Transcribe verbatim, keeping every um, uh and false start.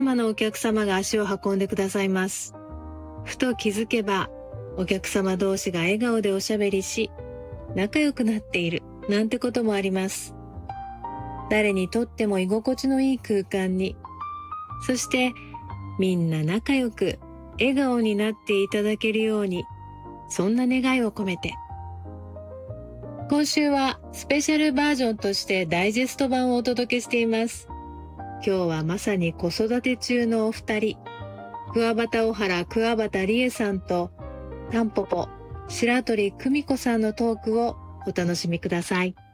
様のお客様が足を運んでくださいます。ふと気づけば、お客様同士が笑顔でおしゃべりし、仲良くなっているなんてこともあります。誰にとっても居心地のいい空間に、そしてみんな仲良く笑顔になっていただけるように、そんな願いを込めて。今週はスペシャルバージョンとしてダイジェスト版をお届けしています。今日はまさに子育て中のお二人、桑畑小原桑畑理恵さんとタンポポ白鳥久美子さんのトークをお楽しみください。